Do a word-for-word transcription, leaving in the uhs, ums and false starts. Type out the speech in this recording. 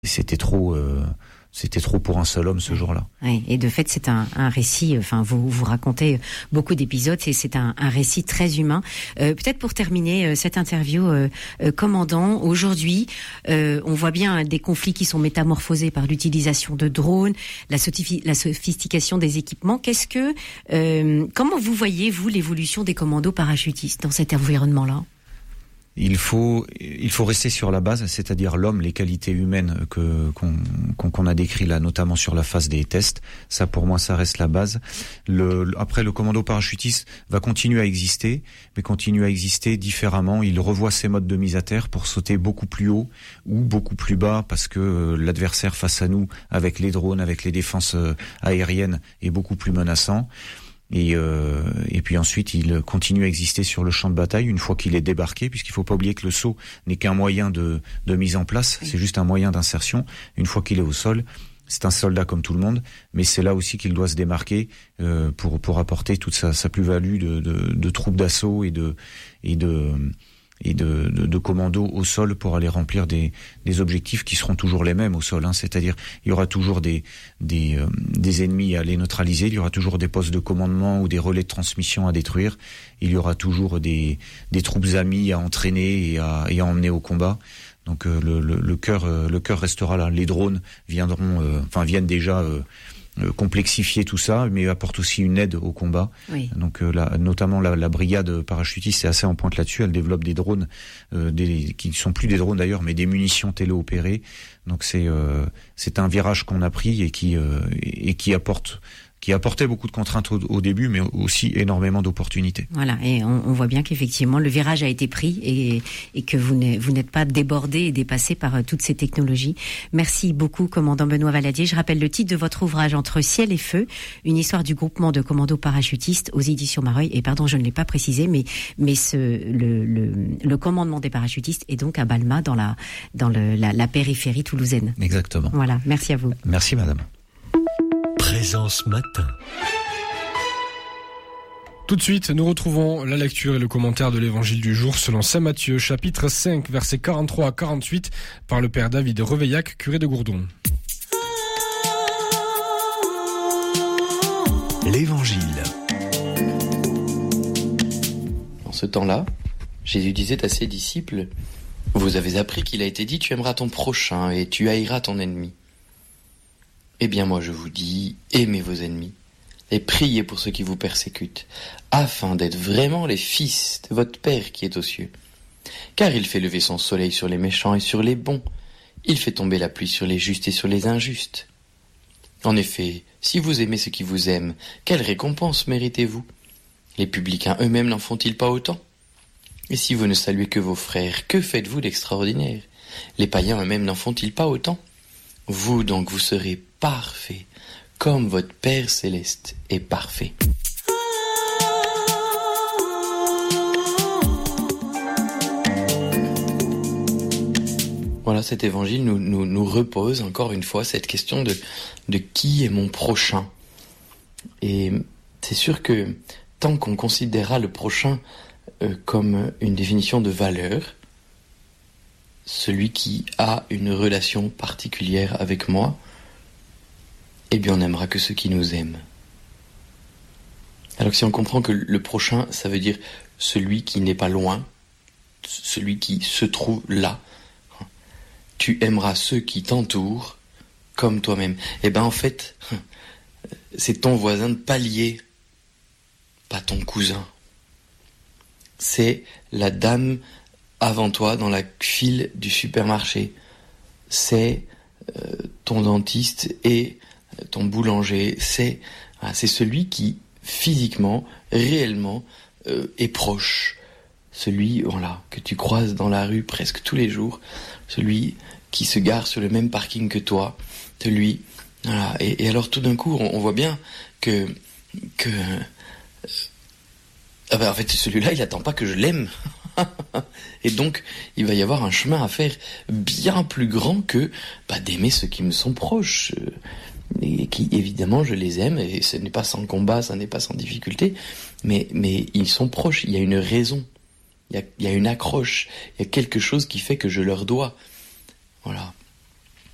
c'était trop... Euh, C'était trop pour un seul homme ce jour-là. Oui, et de fait, c'est un, un récit. Enfin, vous vous racontez beaucoup d'épisodes. Et c'est un, un récit très humain. Euh, peut-être pour terminer euh, cette interview, euh, euh, commandant, aujourd'hui, euh, on voit bien des conflits qui sont métamorphosés par l'utilisation de drones, la, sotifi- la sophistication des équipements. Qu'est-ce que, euh, comment vous voyez vous l'évolution des commandos parachutistes dans cet environnement-là ? Il faut, il faut rester sur la base, c'est-à-dire l'homme, les qualités humaines que, qu'on, qu'on, qu'on a décrit là, notamment sur la phase des tests. Ça, pour moi, ça reste la base. Le, après, le commando parachutiste va continuer à exister, mais continue à exister différemment. Il revoit ses modes de mise à terre pour sauter beaucoup plus haut ou beaucoup plus bas parce que euh, l'adversaire face à nous, avec les drones, avec les défenses euh, aériennes, est beaucoup plus menaçant. Et, euh, et puis ensuite, il continue à exister sur le champ de bataille une fois qu'il est débarqué, puisqu'il faut pas oublier que le saut n'est qu'un moyen de, de mise en place, c'est juste un moyen d'insertion. Une fois qu'il est au sol, c'est un soldat comme tout le monde, mais c'est là aussi qu'il doit se démarquer euh, pour pour apporter toute sa, sa plus-value de, de, de troupes d'assaut et de et de et de, de, de commandos au sol pour aller remplir des, des objectifs qui seront toujours les mêmes au sol, hein. C'est-à-dire il y aura toujours des, des, euh, des ennemis à les neutraliser, il y aura toujours des postes de commandement ou des relais de transmission à détruire, il y aura toujours des, des troupes amies à entraîner et à, et à emmener au combat. Donc euh, le, le, le cœur euh, le cœur restera là. Les drones viendront, euh, enfin viennent déjà euh, euh, complexifier tout ça, mais apportent aussi une aide au combat. Oui. Donc euh, la, notamment la, la brigade parachutiste est assez en pointe là-dessus. Elle développe des drones, euh, des, qui ne sont plus des drones d'ailleurs, mais des munitions téléopérées. Donc c'est euh, c'est un virage qu'on a pris et qui euh, et qui apporte qui apportait beaucoup de contraintes au, au début, mais aussi énormément d'opportunités. Voilà, et on, on voit bien qu'effectivement, le virage a été pris et, et que vous, n'êtes, vous n'êtes pas débordé et dépassé par euh, toutes ces technologies. Merci beaucoup, commandant Benoît Valadier. Je rappelle le titre de votre ouvrage, Entre ciel et feu, une histoire du groupement de commandos parachutistes aux éditions Mareuil. Et pardon, je ne l'ai pas précisé, mais, mais ce, le, le, le commandement des parachutistes est donc à Balma, dans la, dans le, la, la périphérie toulousaine. Exactement. Voilà, merci à vous. Merci, madame. Présence matin. Tout de suite, nous retrouvons la lecture et le commentaire de l'évangile du jour selon saint Matthieu, chapitre cinq, versets quarante-trois à quarante-huit, par le père David Reveillac, curé de Gourdon. L'évangile. En ce temps-là, Jésus disait à ses disciples : « Vous avez appris qu'il a été dit, tu aimeras ton prochain et tu haïras ton ennemi. Eh bien moi je vous dis, aimez vos ennemis et priez pour ceux qui vous persécutent, afin d'être vraiment les fils de votre Père qui est aux cieux. Car il fait lever son soleil sur les méchants et sur les bons, il fait tomber la pluie sur les justes et sur les injustes. En effet, si vous aimez ceux qui vous aiment, quelle récompense méritez-vous ? Les publicains eux-mêmes n'en font-ils pas autant ? Et si vous ne saluez que vos frères, que faites-vous d'extraordinaire ? Les païens eux-mêmes n'en font-ils pas autant ? Vous donc, vous serez parfaits, comme votre Père céleste est parfait. » Voilà, cet évangile nous, nous, nous repose encore une fois cette question de, de qui est mon prochain. Et c'est sûr que tant qu'on considérera le prochain euh, comme une définition de valeur, celui qui a une relation particulière avec moi, eh bien on n'aimera que ceux qui nous aiment. Alors que si on comprend que le prochain, ça veut dire celui qui n'est pas loin, celui qui se trouve là, tu aimeras ceux qui t'entourent comme toi-même. Eh bien en fait, c'est ton voisin de palier, pas ton cousin. C'est la dame avant toi dans la file du supermarché. C'est euh, ton dentiste et ton boulanger. C'est, ah, c'est celui qui, physiquement, réellement, euh, est proche. Celui, voilà, que tu croises dans la rue presque tous les jours. Celui qui se gare sur le même parking que toi. Celui, voilà. Et, et alors tout d'un coup, on, on voit bien que... que euh, ah ben, en fait, celui-là, il n'attend pas que je l'aime. Et donc, il va y avoir un chemin à faire bien plus grand que bah, d'aimer ceux qui me sont proches. Et qui, évidemment, je les aime, et ce n'est pas sans combat, ça n'est pas sans difficulté, mais, mais ils sont proches, il y a une raison, il y a, il y a une accroche, il y a quelque chose qui fait que je leur dois. Voilà.